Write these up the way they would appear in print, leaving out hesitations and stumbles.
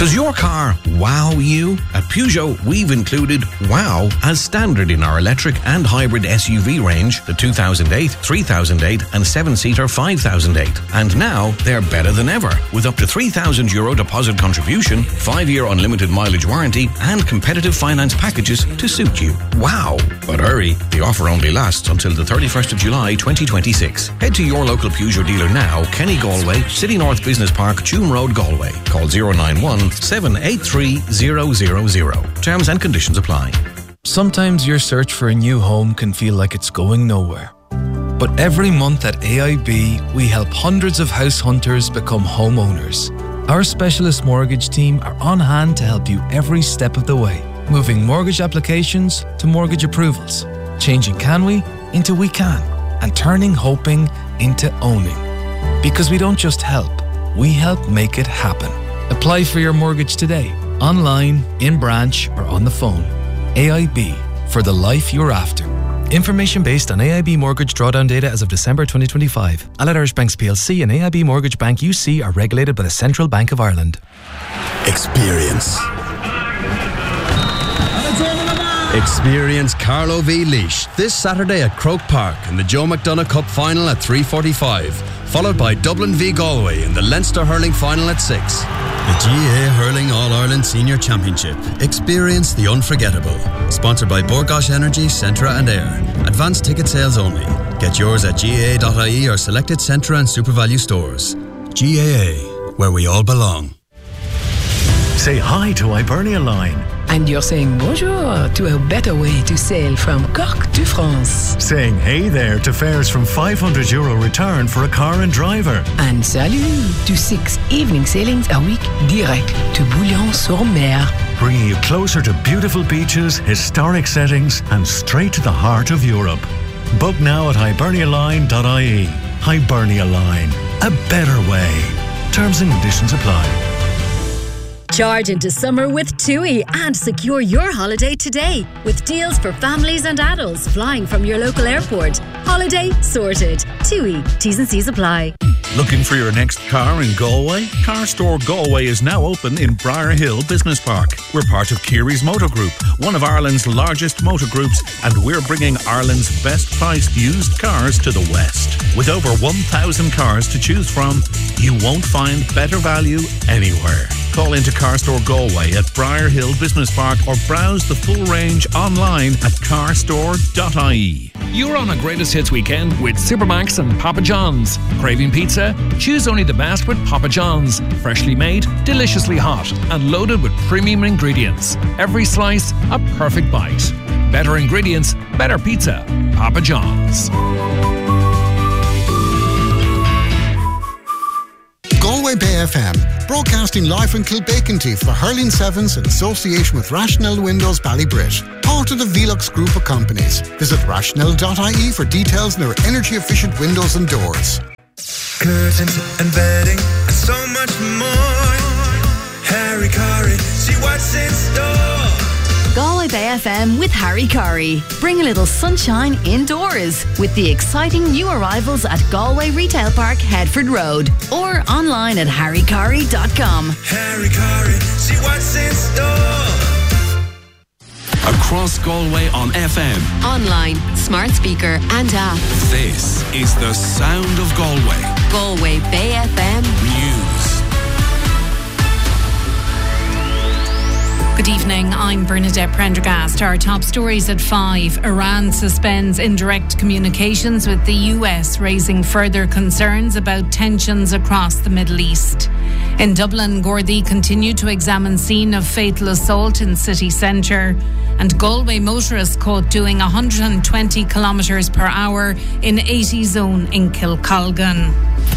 Does your car wow you? At Peugeot, we've included wow as standard in our electric and hybrid SUV range, the 2008, 3008 and 7-seater 5008. And now they're better than ever, with up to €3,000 deposit contribution, 5-year unlimited mileage warranty and competitive finance packages to suit you. Wow! But hurry, the offer only lasts until the 31st of July 2026. Head to your local Peugeot dealer now, Kenny Galway, City North Business Park, Tuam Road, Galway. Call 091 783 000. Terms and conditions apply. Sometimes your search for a new home can feel like it's going nowhere. But every month at AIB, we help hundreds of house hunters become homeowners. Our specialist mortgage team are on hand to help you every step of the way, moving mortgage applications to mortgage approvals, changing can we into we can, and turning hoping into owning. Because we don't just help, we help make it happen. Apply for your mortgage today, online, in branch, or on the phone. AIB, for the life you're after. Information based on AIB mortgage drawdown data as of December 2025. Allied Irish Banks PLC and AIB Mortgage Bank UC are regulated by the Central Bank of Ireland. Experience Carlo V. Laois this Saturday at Croke Park in the Joe McDonagh Cup final at 3:45, followed by Dublin v Galway in the Leinster Hurling final at 6. The GAA Hurling All-Ireland Senior Championship. Experience the unforgettable. Sponsored by Borgosh Energy, Centra and Air. Advanced ticket sales only. Get yours at GAA.ie or selected Centra and SuperValue stores. GAA, where we all belong. Say hi to Hibernia Line. And you're saying bonjour to a better way to sail from Cork to France. Saying hey there to fares from €500 return for a car and driver. And salut to 6 evening sailings a week direct to Bouillon-sur-Mer. Bringing you closer to beautiful beaches, historic settings and straight to the heart of Europe. Book now at hibernialine.ie. Hibernia Line. A better way. Terms and conditions apply. Charge into summer with TUI and secure your holiday today with deals for families and adults flying from your local airport. Holiday sorted. TUI. T's and C's apply. Looking for your next car in Galway? Car Store Galway is now open in Briar Hill Business Park. We're part of Keary's Motor Group, one of Ireland's largest motor groups, and we're bringing Ireland's best priced used cars to the West. With over 1,000 cars to choose from, you won't find better value anywhere. Call into Car Store Galway at Briar Hill Business Park or browse the full range online at carstore.ie. You're on a Greatest Hits weekend with Supermax and Papa John's. Craving pizza? Choose only the best with Papa John's. Freshly made, deliciously hot, and loaded with premium ingredients. Every slice, a perfect bite. Better ingredients, better pizza. Papa John's. Galway Bay FM, broadcasting live from Kilbakenty for Hurling Sevens in association with Rationale Windows Ballybrit, part of the Velux group of companies. Visit rationale.ie for details on their energy efficient windows and doors. Curtains and bedding and so much more. Harry Curry, see what's in store. Galway Bay FM with Harry Curry. Bring a little sunshine indoors with the exciting new arrivals at Galway Retail Park, Headford Road, or online at harrycurry.com. Harry Curry, see what's in store. Across Galway on FM, online, smart speaker and app. This is the sound of Galway. Galway Bay FM News. Good evening, I'm Bernadette Prendergast. Our top stories at 5. Iran suspends indirect communications with the US, raising further concerns about tensions across the Middle East. In Dublin, Gardaí continue to examine scene of fatal assault in city centre. And Galway motorists caught doing 120 kilometres per hour in 80 zone in Kilcolgan.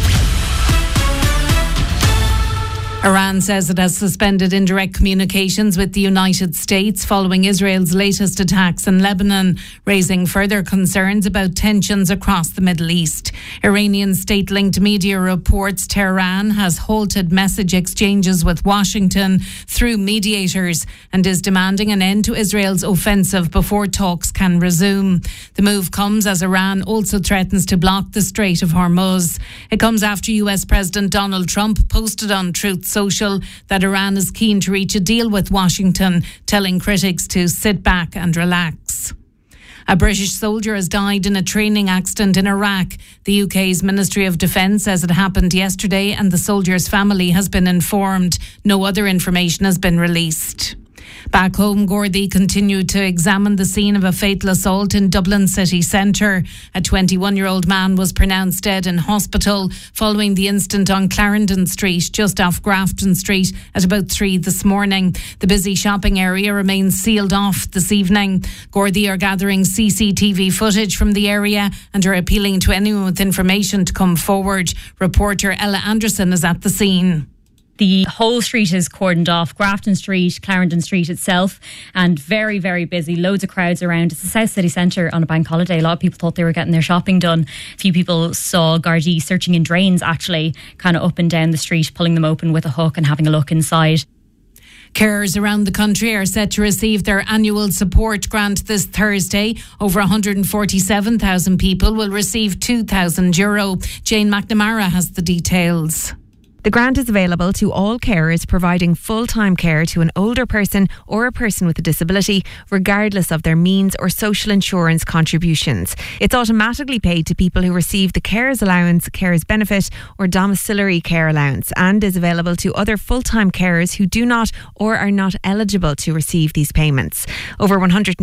Iran says it has suspended indirect communications with the United States following Israel's latest attacks in Lebanon, raising further concerns about tensions across the Middle East. Iranian state-linked media reports Tehran has halted message exchanges with Washington through mediators and is demanding an end to Israel's offensive before talks can resume. The move comes as Iran also threatens to block the Strait of Hormuz. It comes after US President Donald Trump posted on Truth Social that Iran is keen to reach a deal with Washington, telling critics to sit back and relax. A British soldier has died in a training accident in Iraq. The UK's Ministry of Defence says it happened yesterday and the soldier's family has been informed. No other information has been released. Back home, Gardaí continued to examine the scene of a fatal assault in Dublin city centre. A 21-year-old man was pronounced dead in hospital following the incident on Clarendon Street, just off Grafton Street, at about 3 this morning. The busy shopping area remains sealed off this evening. Gardaí are gathering CCTV footage from the area and are appealing to anyone with information to come forward. Reporter Ella Anderson is at the scene. The whole street is cordoned off, Grafton Street, Clarendon Street itself, and very, very busy. Loads of crowds around. It's the South City Centre on a bank holiday. A lot of people thought they were getting their shopping done. A few people saw Gardaí searching in drains, actually, kind of up and down the street, pulling them open with a hook and having a look inside. Carers around the country are set to receive their annual support grant this Thursday. Over 147,000 people will receive €2,000. Jane McNamara has the details. The grant is available to all carers providing full-time care to an older person or a person with a disability, regardless of their means or social insurance contributions. It's automatically paid to people who receive the carers allowance, carers benefit or domiciliary care allowance, and is available to other full-time carers who do not or are not eligible to receive these payments. Over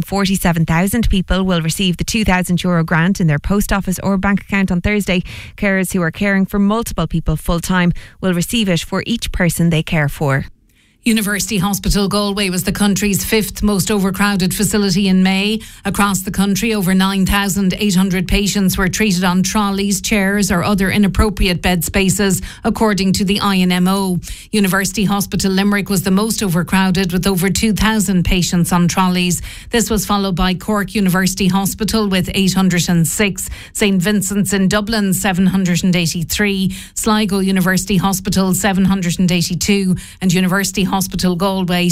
147,000 people will receive the €2,000 grant in their post office or bank account on Thursday. Carers who are caring for multiple people full-time will receive it for each person they care for. University Hospital Galway was the country's fifth most overcrowded facility in May. Across the country, over 9,800 patients were treated on trolleys, chairs or other inappropriate bed spaces, according to the INMO. University Hospital Limerick was the most overcrowded, with over 2,000 patients on trolleys. This was followed by Cork University Hospital with 806, St Vincent's in Dublin 783, Sligo University Hospital 782 and University Hospital Galway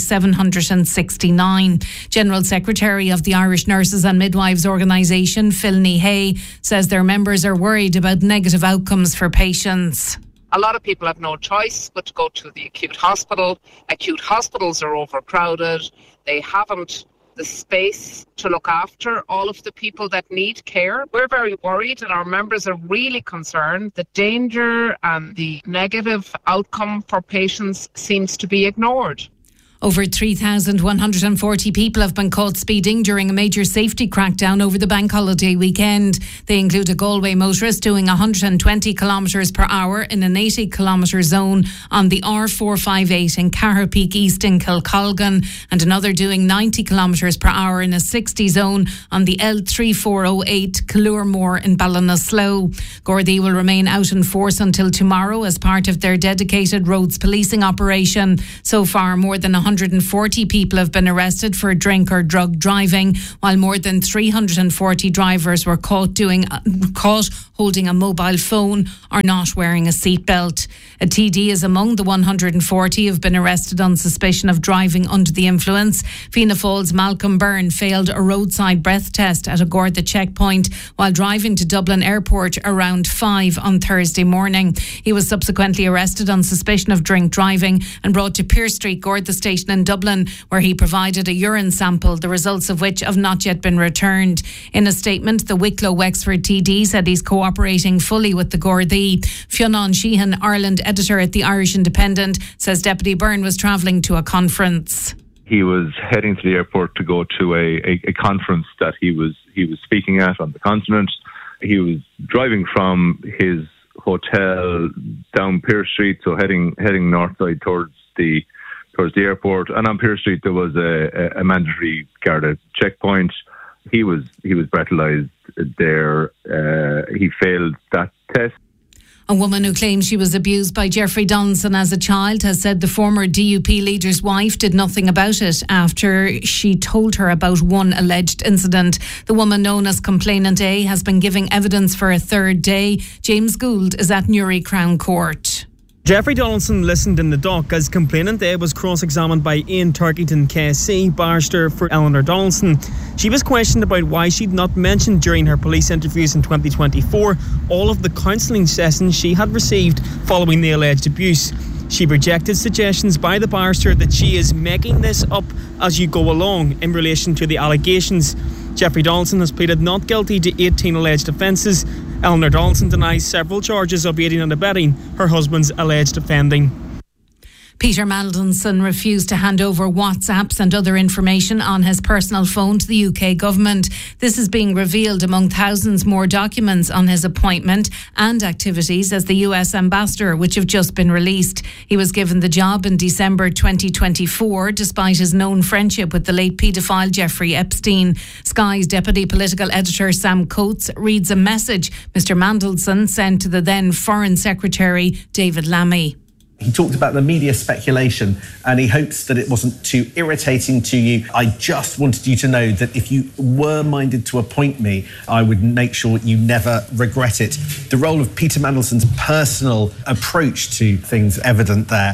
769. General Secretary of the Irish Nurses and Midwives Organisation, Philny Hay, says their members are worried about negative outcomes for patients. A lot of people have no choice but to go to the acute hospital. Acute hospitals are overcrowded. They haven't the space to look after all of the people that need care. We're very worried and our members are really concerned. The danger and the negative outcome for patients seems to be ignored. Over 3,140 people have been caught speeding during a major safety crackdown over the bank holiday weekend. They include a Galway motorist doing 120 kilometres per hour in an 80 kilometre zone on the R458 in Carrapeak East in Kilcolgan, and another doing 90 kilometres per hour in a 60 zone on the L3408 Clúrmór in Ballinasloe. Gardaí will remain out in force until tomorrow as part of their dedicated roads policing operation. So far, more than 140 people have been arrested for drink or drug driving, while more than 340 drivers were caught holding a mobile phone or not wearing a seatbelt. A TD is among the 140 who have been arrested on suspicion of driving under the influence. Fianna Fáil's Malcolm Byrne failed a roadside breath test at a Garda checkpoint while driving to Dublin Airport around 5 on Thursday morning. He was subsequently arrested on suspicion of drink driving and brought to Pearse Street Garda Station in Dublin, where he provided a urine sample, the results of which have not yet been returned. In a statement, the Wicklow Wexford TD said he's cooperating fully with the Gardaí. Fionn Sheehan, Ireland editor at the Irish Independent, says Deputy Byrne was travelling to a conference. He was heading to the airport to go to a conference that he was speaking at on the continent. He was driving from his hotel down Pearse Street, so heading north side towards the airport, and on Pearse Street there was a mandatory Garda checkpoint. He was breathalyzed there. He failed that test. A woman who claims she was abused by Jeffrey Donaldson as a child has said the former DUP leader's wife did nothing about it after she told her about one alleged incident. The woman, known as Complainant A, has been giving evidence for a third day. James Gould is at Newry Crown Court. Jeffrey Donaldson listened in the dock as Complainant A was cross-examined by Ian Turkington KC, barrister for Eleanor Donaldson. She was questioned about why she'd not mentioned during her police interviews in 2024 all of the counselling sessions she had received following the alleged abuse. She rejected suggestions by the barrister that she is making this up as you go along in relation to the allegations. Jeffrey Donaldson has pleaded not guilty to 18 alleged offences. Eleanor Donaldson denies several charges of aiding and abetting her husband's alleged offending. Peter Mandelson refused to hand over WhatsApps and other information on his personal phone to the UK government. This is being revealed among thousands more documents on his appointment and activities as the US ambassador, which have just been released. He was given the job in December 2024, despite his known friendship with the late paedophile Jeffrey Epstein. Sky's deputy political editor Sam Coates reads a message Mr Mandelson sent to the then Foreign Secretary David Lammy. He talked about the media speculation and he hopes that it wasn't too irritating to you. I just wanted you to know that if you were minded to appoint me, I would make sure you never regret it. The role of Peter Mandelson's personal approach to things evident there.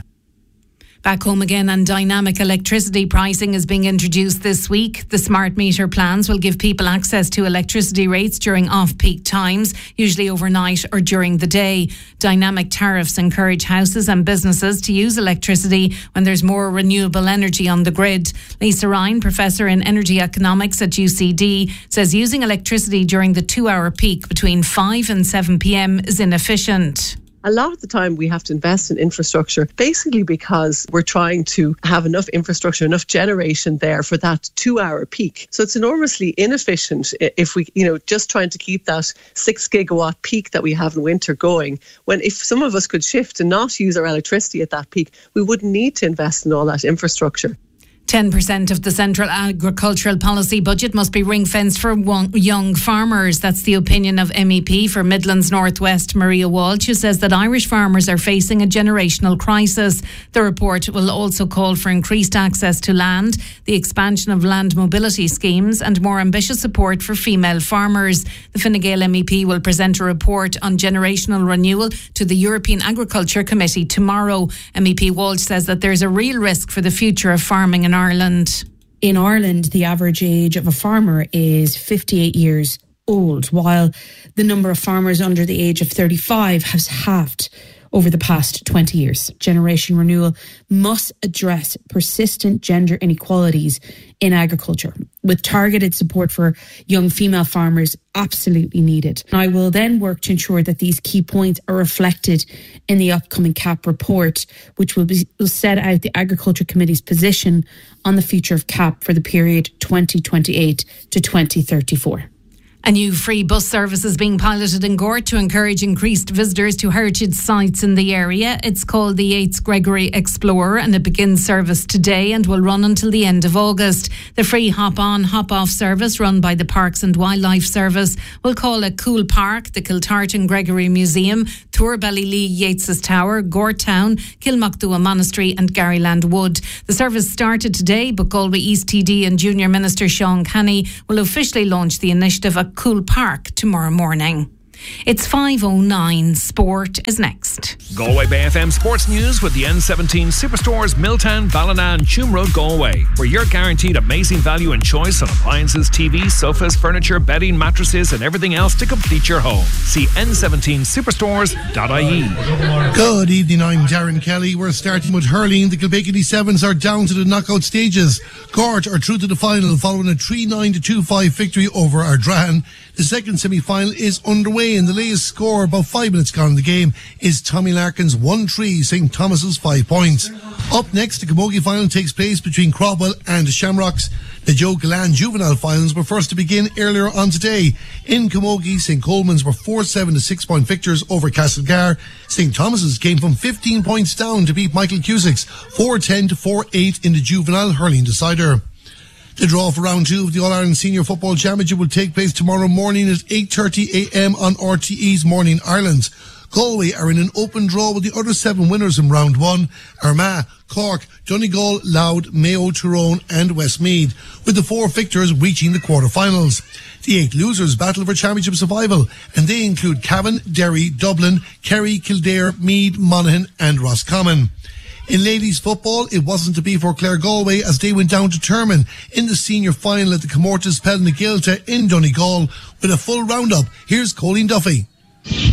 Back home again, and dynamic electricity pricing is being introduced this week. The smart meter plans will give people access to electricity rates during off-peak times, usually overnight or during the day. Dynamic tariffs encourage houses and businesses to use electricity when there's more renewable energy on the grid. Lisa Ryan, Professor in Energy Economics at UCD, says using electricity during the 2-hour peak between 5 and 7 p.m. is inefficient. A lot of the time we have to invest in infrastructure basically because we're trying to have enough infrastructure, enough generation there for that 2-hour peak. So it's enormously inefficient if we, just trying to keep that 6 gigawatt peak that we have in winter going, when if some of us could shift and not use our electricity at that peak, we wouldn't need to invest in all that infrastructure. 10% of the Central Agricultural Policy budget must be ring-fenced for young farmers. That's the opinion of MEP for Midlands North West, Maria Walsh, who says that Irish farmers are facing a generational crisis. The report will also call for increased access to land, the expansion of land mobility schemes and more ambitious support for female farmers. The Fine Gael MEP will present a report on generational renewal to the European Agriculture Committee tomorrow. MEP Walsh says that there's a real risk for the future of farming in Ireland. In Ireland, the average age of a farmer is 58 years old, while the number of farmers under the age of 35 has halved over the past 20 years. Generation renewal must address persistent gender inequalities in agriculture, with targeted support for young female farmers absolutely needed. I will then work to ensure that these key points are reflected in the upcoming CAP report, which will set out the Agriculture Committee's position on the future of CAP for the period 2028 to 2034. A new free bus service is being piloted in Gort to encourage increased visitors to heritage sites in the area. It's called the Yates Gregory Explorer and it begins service today and will run until the end of August. The free hop-on, hop-off service run by the Parks and Wildlife Service will call at Cool Park, the Kiltartan Gregory Museum, Tour Ballylee Yates's Tower, Gort Town, Kilmacdua Monastery and Garyland Wood. The service started today, but Galway East TD and Junior Minister Sean Canny will officially launch the initiative at Cool Park tomorrow morning. It's 5:09. Sport is next. Galway Bay FM Sports News with the N17 Superstores, Milltown, Ballina and Tuam Road, Galway, where you're guaranteed amazing value and choice on appliances, TVs, sofas, furniture, bedding, mattresses and everything else to complete your home. See n17superstores.ie. Good evening, I'm Darren Kelly. We're starting with hurling. The Kilbegany Sevens are down to the knockout stages. Gort are through to the final following a 3-9 to 2-5 victory over Ardrahan. The second semi-final is underway and the latest score, about 5 minutes gone in the game, is Tommy Larkin's 1-3, St Thomas's 5 points. Up next, the Camogie final takes place between Cromwell and the Shamrocks. The Joe Gallan juvenile finals were first to begin earlier on today. In Camogie, St Coleman's were 4-7 to 6-point victors over Castlegar. St Thomas's came from 15 points down to beat Michael Cusick's 4-10 to 4-8 in the juvenile hurling decider. The draw for round 2 of the All-Ireland Senior Football Championship will take place tomorrow morning at 8:30am on RTE's Morning Ireland. Galway are in an open draw with the other 7 winners in round 1, Armagh, Cork, Donegal, Louth, Mayo, Tyrone and Westmeath, with the 4 victors reaching the quarter-finals. The 8 losers battle for championship survival, and they include Cavan, Derry, Dublin, Kerry, Kildare, Meath, Monaghan and Roscommon. In ladies football, it wasn't to be for Clare Galway as they went down to Termon in the senior final at the Comórtas Pelnagilta in Donegal. With a full roundup, here's Colleen Duffy.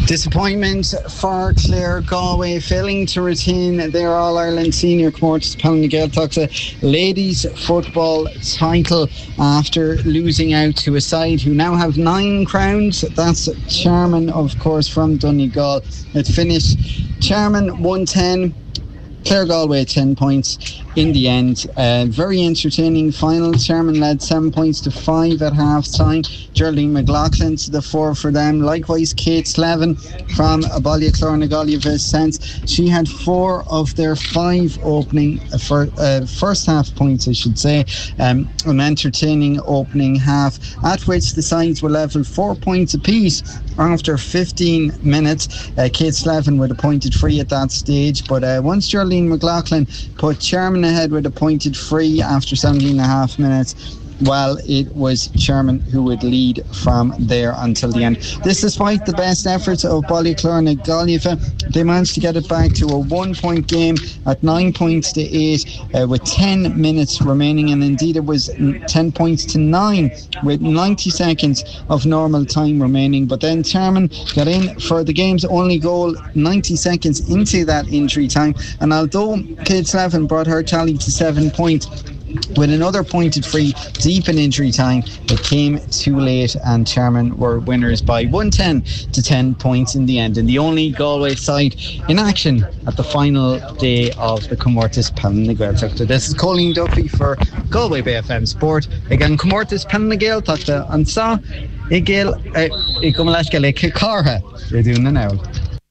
Disappointment for Clare Galway, failing to retain their All-Ireland Senior Comórtas Pelling Gaeltachta ladies football title after losing out to a side who now have 9 crowns. That's Charman, of course, from Donegal. It finished Charman 110, Clare Galway 10 points in the end. Very entertaining final. Charman led 7 points to 5 at half time. Geraldine McLaughlin to the 4 for them. Likewise, Kate Slevin from Ballyclare na Gaillimhe Sense. She had 4 of their 5 opening first half points, I should say. An entertaining opening half at which the sides were level 4 points apiece after 15 minutes. Kate Slevin with a pointed free at that stage, but once Geraldine McLaughlin put Charman ahead with a pointed free after 17.5 minutes, well, it was Sherman who would lead from there until the end. This despite the best efforts of Ballyclare na Gaillimhe. They managed to get it back to a 1 point game at 9 points to 8 with 10 minutes remaining, and indeed it was 10 points to 9 with 90 seconds of normal time remaining. But then Sherman got in for the game's only goal 90 seconds into that injury time, and although Kate Slevin brought her tally to 7 points with another pointed free deep in injury time, it came too late, and Charman were winners by 110 to 10 points in the end, and the only Galway side in action at the final day of the Comórtas Pelling na Gaeltachta. This is Colleen Duffy for Galway Bay FM Sport. Again, Comórtas Pelling na Gaeltachta an sa igil igumlashgale kikarha you're doing the now.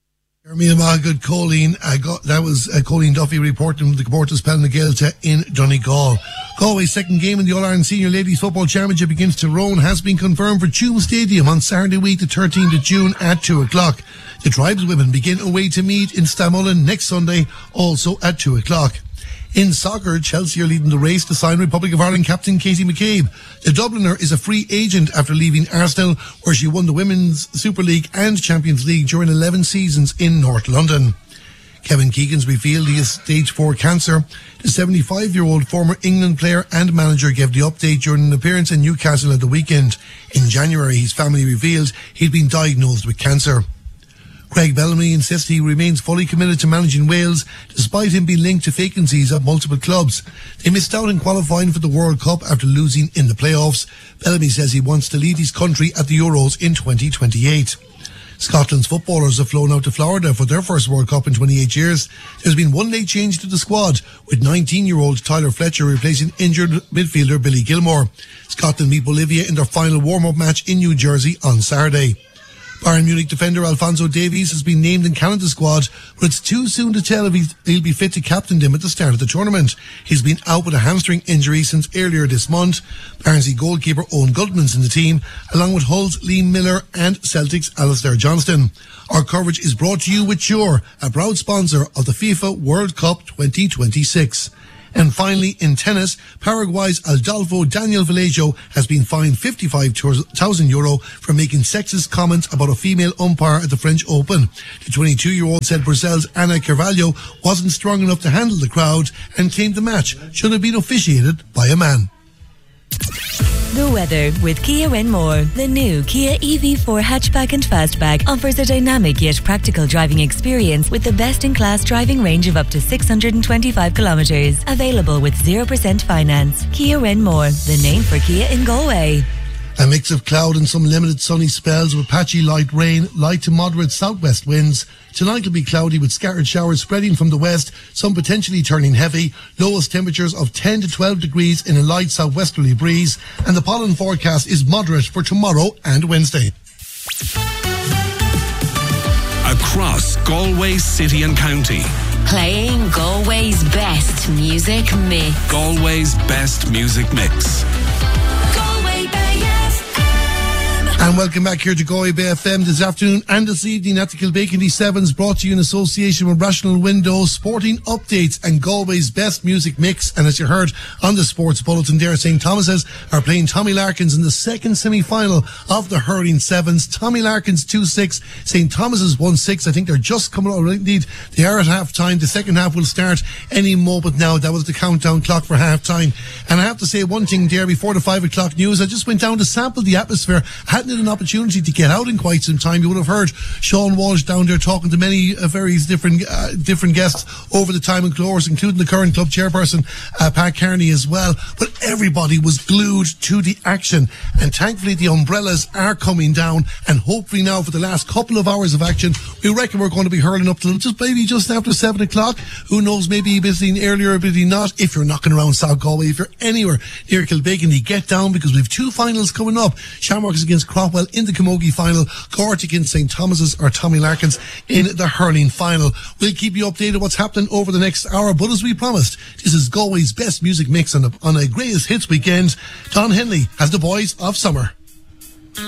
Good Colleen. That was Colleen Duffy reporting from the Comórtas Pelling na Gaeltachta in Donegal. Galway's second game in the All-Ireland Senior Ladies Football Championship against Tyrone has been confirmed for Tuam Stadium on Saturday week, the 13th of June at 2 o'clock. The tribeswomen begin away to Meath in Stamullen next Sunday, also at 2 o'clock. In soccer, Chelsea are leading the race to sign Republic of Ireland captain Katie McCabe. The Dubliner is a free agent after leaving Arsenal, where she won the Women's Super League and Champions League during 11 seasons in North London. Kevin Keegan's revealed he has stage 4 cancer. The 75-year-old former England player and manager gave the update during an appearance in Newcastle at the weekend. In January, his family revealed he'd been diagnosed with cancer. Craig Bellamy insists he remains fully committed to managing Wales, despite him being linked to vacancies at multiple clubs. They missed out in qualifying for the World Cup after losing in the playoffs. Bellamy says he wants to lead his country at the Euros in 2028. Scotland's footballers have flown out to Florida for their first World Cup in 28 years. There's been one late change to the squad, with 19-year-old Tyler Fletcher replacing injured midfielder Billy Gilmore. Scotland meet Bolivia in their final warm-up match in New Jersey on Saturday. Bayern Munich defender Alphonso Davies has been named in Canada's squad, but it's too soon to tell if he'll be fit to captain them at the start of the tournament. He's been out with a hamstring injury since earlier this month. Barnsley goalkeeper Owen Goodman's in the team, along with Hull's Liam Miller and Celtic's Alistair Johnston. Our coverage is brought to you with Sure, a proud sponsor of the FIFA World Cup 2026. And finally, in tennis, Paraguay's Adolfo Daniel Vallejo has been fined €55,000 for making sexist comments about a female umpire at the French Open. The 22-year-old said Brazil's Ana Carvalho wasn't strong enough to handle the crowd and claimed the match should have been officiated by a man. The weather with Kia Renmore. The new Kia EV4 hatchback and fastback offers a dynamic yet practical driving experience with the best-in-class driving range of up to 625 kilometres. Available with 0% finance. Kia Renmore, the name for Kia in Galway. A mix of cloud and some limited sunny spells with patchy light rain, light to moderate southwest winds. Tonight will be cloudy with scattered showers spreading from the west, some potentially turning heavy. Lowest temperatures of 10 to 12 degrees in a light southwesterly breeze. And the pollen forecast is moderate for tomorrow and Wednesday. Across Galway City and County. Playing Galway's best music mix. Galway's best music mix. And welcome back here to Galway Bay FM this afternoon and this evening at the Kilbacony Sevens, brought to you in association with Rational Windows, sporting updates and Galway's best music mix. And as you heard on the sports bulletin there, St. Thomas's are playing Tommy Larkins in the second semi-final of the Hurling Sevens. Tommy Larkins 2-6, St. Thomas's 1-6. I think they're just coming out. Indeed, they are at half-time. The second half will start any moment now. That was the countdown clock for half-time. And I have to say one thing there before the 5 o'clock news. I just went down to sample the atmosphere. I hadn't hadn't had an opportunity to get out in quite some time. You would have heard Sean Walsh down there talking to many various different guests over the time in Clores, including the current club chairperson, Pat Kearney as well. But everybody was glued to the action, and thankfully the umbrellas are coming down, and hopefully now for the last couple of hours of action, we reckon we're going to be hurling up till just after 7 o'clock. Who knows, maybe busy earlier, maybe not. If you're knocking around South Galway, if you're anywhere near Kilbegany, get down, because we've two finals coming up. Shamrocks against Cropwell in the Camogie final, Gort against St. Thomas's or Tommy Larkins in the hurling final. We'll keep you updated what's happening over the next hour, but as we promised, this is Galway's best music mix on a greatest hits weekend. Don Henley has the Boys of Summer.